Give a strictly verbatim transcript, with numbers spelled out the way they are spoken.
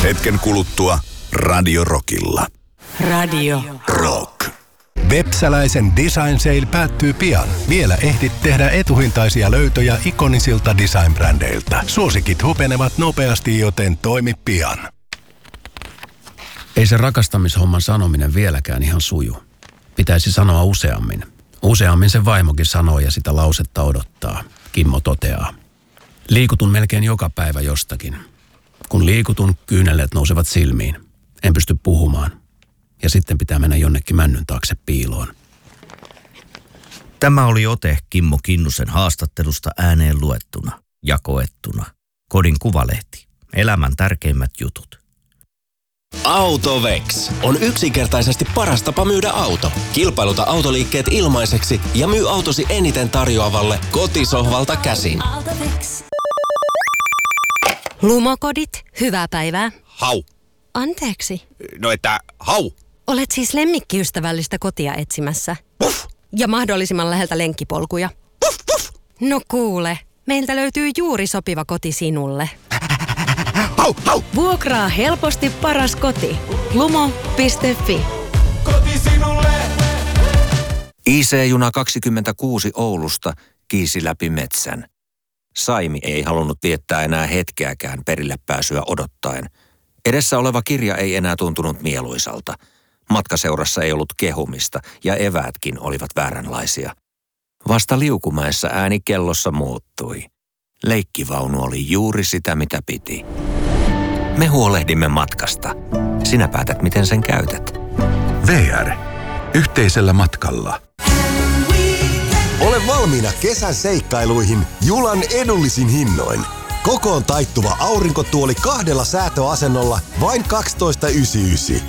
Hetken kuluttua Radio Rockilla. Radio Rock. Vepsäläisen Design Sale päättyy pian. Vielä ehdit tehdä etuhintaisia löytöjä ikonisilta design-brändeiltä. Suosikit hupenevat nopeasti, joten toimi pian. Ei se rakastamishomman sanominen vieläkään ihan suju. Pitäisi sanoa useammin. Useammin se vaimokin sanoo ja sitä lausetta odottaa. Kimmo toteaa. Liikutun melkein joka päivä jostakin. Kun liikutun, kyyneleet nousevat silmiin. En pysty puhumaan. Ja sitten pitää mennä jonnekin männyn taakse piiloon. Tämä oli ote Kimmo Kinnusen haastattelusta ääneen luettuna ja koettuna. Kodin Kuvalehti. Elämän tärkeimmät jutut. AutoVex on yksinkertaisesti paras tapa myydä auto. Kilpailuta autoliikkeet ilmaiseksi ja myy autosi eniten tarjoavalle kotisohvalta käsin. Lumokodit, hyvää päivää. Hau. Anteeksi. No että hau. Olet siis lemmikkiystävällistä kotia etsimässä. Puff. Ja mahdollisimman läheltä lenkkipolkuja. Puff, puff. No kuule, meiltä löytyy juuri sopiva koti sinulle. Hau, hau. Vuokraa helposti paras koti. Lumo piste fi. Koti sinulle. I C-juna kaksikymmentäkuusi Oulusta kiisi läpi metsän. Saimi ei halunnut viettää enää hetkeäkään perille pääsyä odottaen. Edessä oleva kirja ei enää tuntunut mieluisalta. Matkaseurassa ei ollut kehumista ja eväätkin olivat vääränlaisia. Vasta Liukumäessä ääni kellossa muuttui. Leikkivaunu oli juuri sitä, mitä piti. Me huolehdimme matkasta. Sinä päätät, miten sen käytät. V R. Yhteisellä matkalla. Ole valmiina kesän seikkailuihin Julan edullisin hinnoin. Kokoon taittuva aurinkotuoli kahdella säätöasennolla vain kaksitoista yhdeksänkymmentäyhdeksän.